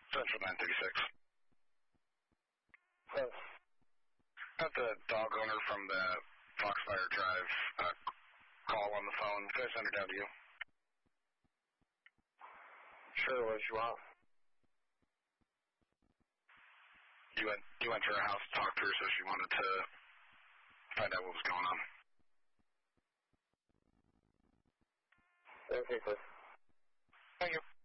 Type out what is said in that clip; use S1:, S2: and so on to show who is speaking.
S1: Central 936.
S2: Yes.
S1: Got the dog owner from the Foxfire Drive call on the phone. Can I send her down to you?
S2: Sure, what you want?
S1: You went to her house to talk to her, so she wanted to find out what was going on.
S2: Okay, sir.
S1: Thank you.